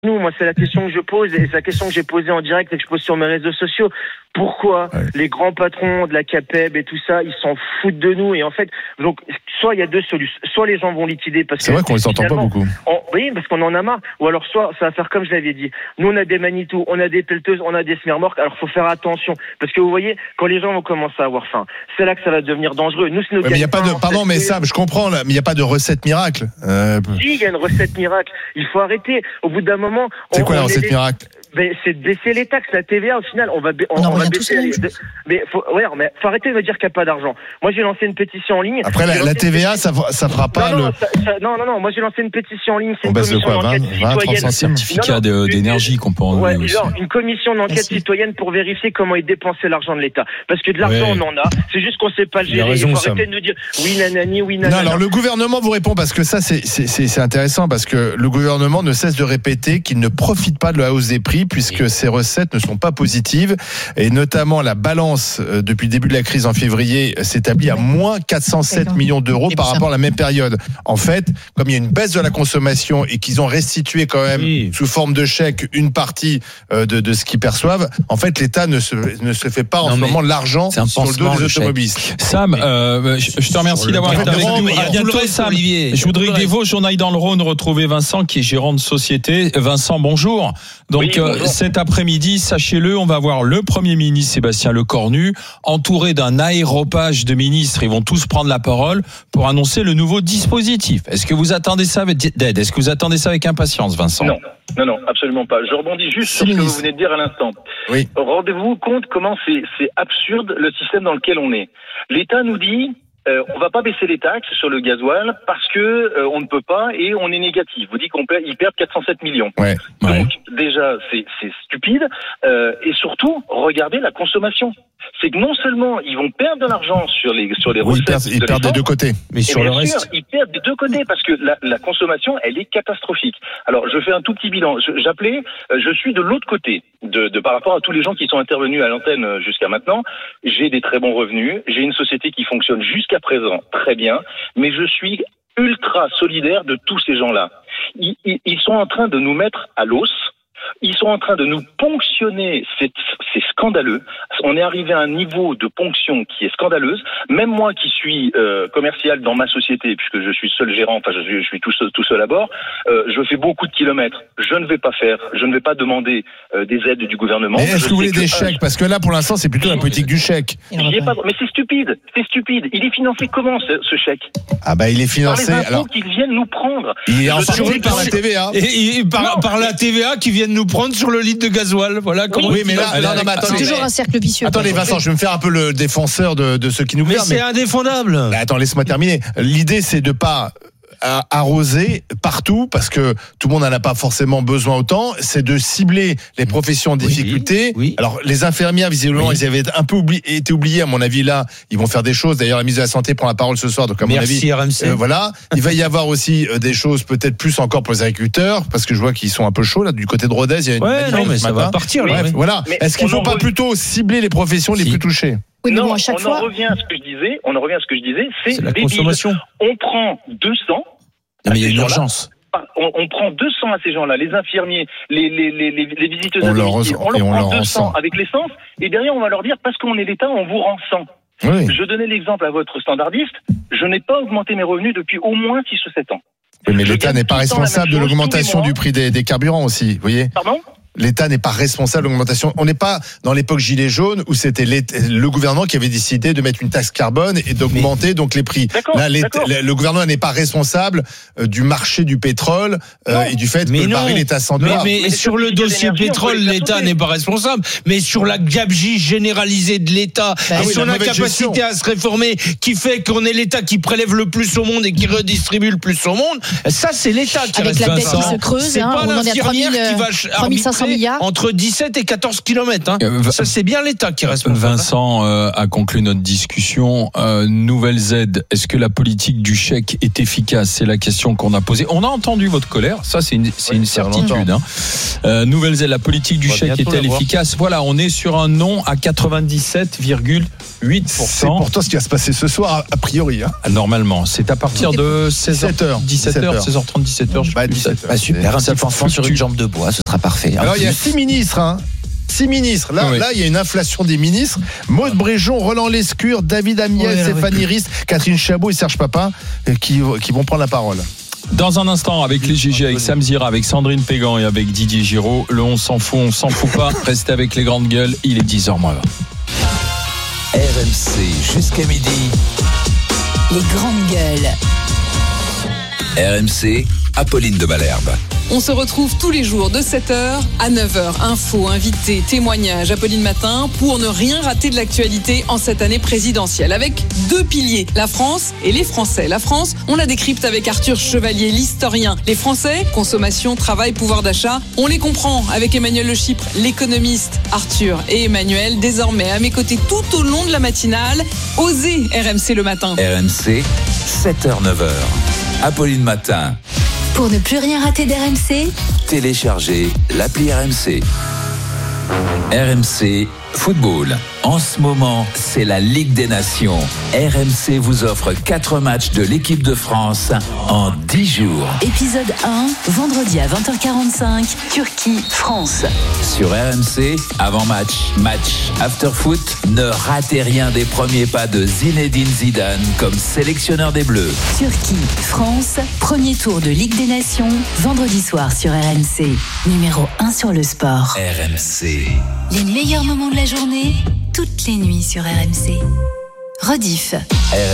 Nous, moi, c'est la question que je pose, et c'est la question que j'ai posée en direct et que je pose sur mes réseaux sociaux. Pourquoi les grands patrons de la CAPEB et tout ça, ils s'en foutent de nous? Et en fait, donc, soit il y a deux solutions. Soit les gens vont liquider parce que. C'est vrai qu'on les entend pas beaucoup. Oui, parce qu'on en a marre. Ou alors, soit ça va faire comme je l'avais dit. Nous, on a des Manitou, on a des pelleteuses, on a des semi-remorques. Alors, faut faire attention. Parce que vous voyez, quand les gens vont commencer à avoir faim, c'est là que ça va devenir dangereux. Nous, c'est nos mais il y a pas de, pardon, mais ça, je comprends, là, mais il n'y a pas de recette miracle. Si, il y a une recette miracle. Il faut arrêter. Au bout d'un moment. C'est quoi la recette miracle? C'est de baisser les taxes, la TVA. Au final, on va baisser. Mais faut arrêter de me dire qu'il n'y a pas d'argent. Moi, j'ai lancé une pétition en ligne. Après, la TVA, ça fera pas non. Moi, j'ai lancé une pétition en ligne. C'est une commission d'enquête citoyenne. Un certificat d'énergie qu'on peut enlever. Une commission d'enquête citoyenne pour vérifier comment est dépensé l'argent de l'État. Parce que de l'argent, on en a. C'est juste qu'on ne sait pas le gérer. Il faut arrêter de nous dire oui, nanani, oui, nanana. Non, alors le gouvernement vous répond parce que ça, c'est intéressant parce que le gouvernement ne cesse de répéter qu'il ne profite pas de la hausse des prix puisque ces recettes ne sont pas positives et notamment la balance depuis le début de la crise en février s'établit à moins 407 millions d'euros par rapport à la même période. En fait, comme il y a une baisse de la consommation et qu'ils ont restitué quand même sous forme de chèque une partie de ce qu'ils perçoivent, en fait l'État ne se fait pas en ce moment l'argent sur le dos des automobilistes. Sam, je te remercie d'avoir été avec nous. À bientôt, Sam. Je voudrais que vos journaux dans le Rhône retrouver Vincent qui est gérant de société. Vincent, bonjour. Donc bonjour. Cet après-midi, sachez-le, on va voir le Premier ministre Sébastien Lecornu entouré d'un aéropage de ministres. Ils vont tous prendre la parole pour annoncer le nouveau dispositif. Est-ce que vous attendez ça avec impatience, Vincent? Non, absolument pas. Je rebondis juste sur ce que vous venez de dire à l'instant. Oui. Rendez-vous compte comment c'est absurde le système dans lequel on est. L'État nous dit on va pas baisser les taxes sur le gasoil parce que on ne peut pas et on est négatif. Vous dites qu'ils perdent 407 millions. Ouais. Donc déjà c'est stupide et surtout regardez la consommation. C'est que non seulement ils vont perdre de l'argent sur les recettes, ils perdent des deux côtés, mais sur le reste, ils perdent des deux côtés parce que la consommation elle est catastrophique. Alors je fais un tout petit bilan. Je suis de l'autre côté de par rapport à tous les gens qui sont intervenus à l'antenne jusqu'à maintenant. J'ai des très bons revenus, j'ai une société qui fonctionne jusqu'à présent très bien, mais je suis ultra solidaire de tous ces gens-là. Ils sont en train de nous mettre à l'os. Ils sont en train de nous ponctionner, c'est scandaleux. On est arrivé à un niveau de ponction qui est scandaleuse. Même moi qui suis commercial dans ma société, puisque je suis seul gérant, enfin je suis tout seul à bord, je fais beaucoup de kilomètres. Je ne vais pas demander des aides du gouvernement. Mais est-ce que vous voulez des chèques? Parce que là, pour l'instant, c'est plutôt la politique du chèque. Mais c'est stupide. Il est financé comment ce chèque? Ah bah il est financé. Par les impôts qu'ils viennent nous prendre. Il est assuré par la TVA. Et par la TVA qui viennent nous prendre sur le litre de gasoil. Voilà comment. Oui, mais là, c'est toujours un cercle vicieux. Attendez, Vincent, je vais me faire un peu le défenseur de ceux qui nous gouvernent. Mais c'est indéfendable. Attends, laisse-moi terminer. L'idée, c'est de pas arroser partout parce que tout le monde n'en a pas forcément besoin autant, c'est de cibler les professions en difficulté. Oui. Alors les infirmières visiblement ils avaient un peu été oubliés à mon avis, là ils vont faire des choses. D'ailleurs la ministre de la Santé prend la parole ce soir, donc à mon avis RMC. voilà, il va y avoir aussi des choses peut-être plus encore pour les agriculteurs parce que je vois qu'ils sont un peu chauds là du côté de Rodez, il y a une mais ça va partir. Bref, voilà. Mais est-ce qu'il ne faut pas plutôt cibler les professions les plus touchées? Oui, non, bon, à chaque fois. On en revient à ce que je disais, c'est la débile. consommation. On prend 200. Mais il y a une urgence. On prend 200 à ces gens-là, les infirmiers, les visiteuses on à domicile, on leur prend 200 100 avec l'essence, et derrière on va leur dire parce qu'on est l'État, on vous rend 100. Oui. Je donnais l'exemple à votre standardiste, je n'ai pas augmenté mes revenus depuis au moins 6 ou 7 ans. Oui, mais l'État n'est pas responsable de l'augmentation du prix des carburants aussi, vous voyez? Pardon? L'État n'est pas responsable de l'augmentation. On n'est pas dans l'époque Gilets jaunes où c'était le gouvernement qui avait décidé de mettre une taxe carbone et d'augmenter donc les prix. Là, le gouvernement n'est pas responsable du marché du pétrole et du fait que le baril est à 100 $. Mais sur le dossier pétrole, l'État n'est pas responsable. Mais sur la gabegie généralisée de l'État et son incapacité à se réformer, qui fait qu'on est l'État qui prélève le plus au monde et qui redistribue le plus au monde, ça c'est l'État qui avec reste. la dette qui se creuse, c'est pas l'infirmière qui va 3500 milliards. Entre 17 et 14 kilomètres. Ça, c'est bien l'État qui reste. Vincent a conclu notre discussion. Nouvelles aides. Est-ce que la politique du chèque est efficace? C'est la question qu'on a posée. On a entendu votre colère. Ça, c'est une certitude. Nouvelles aides. La politique du chèque est-elle efficace? Voilà, on est sur un non à 97,8%. 8%. C'est pourtant ce qui va se passer ce soir, a priori. Hein. Normalement, c'est à partir de 16h30, 17h. Bah, 17h. Super, un petit pansement sur une jambe de bois, ce sera parfait. Alors, il y a 6 ministres, hein. 6 ministres. Là, il y a une inflation des ministres. Maude Bréjon, Roland Lescure, David Amiel, Stéphanie Rist, Catherine Chabot et Serge Papin qui vont prendre la parole. Dans un instant, avec les GG, avec Sam Zira, avec Sandrine Pégan et avec Didier Giraud, le on s'en fout pas. Restez avec les grandes gueules, il est 10h moins 20. RMC jusqu'à midi. Les grandes gueules. RMC, Apolline de Malherbe. On se retrouve tous les jours de 7h à 9h. Infos, invités, témoignages, Apolline Matin, pour ne rien rater de l'actualité en cette année présidentielle. Avec 2 piliers, la France et les Français. La France, on la décrypte avec Arthur Chevalier, l'historien. Les Français, consommation, travail, pouvoir d'achat, on les comprend avec Emmanuel Le Chypre, l'économiste. Arthur et Emmanuel, désormais à mes côtés tout au long de la matinale. Osez RMC le matin. RMC, 7h-9h. Apolline Matin. Pour ne plus rien rater d'RMC, Téléchargez l'appli RMC. RMC Football. En ce moment, c'est la Ligue des Nations. RMC vous offre 4 matchs de l'équipe de France en 10 jours. Épisode 1, vendredi à 20h45, Turquie-France. Sur RMC, avant-match, match, after-foot, ne ratez rien des premiers pas de Zinedine Zidane comme sélectionneur des Bleus. Turquie-France, premier tour de Ligue des Nations, vendredi soir sur RMC. Numéro 1 sur le sport. RMC. Les meilleurs moments de la journée, toutes les nuits sur RMC. Rediff.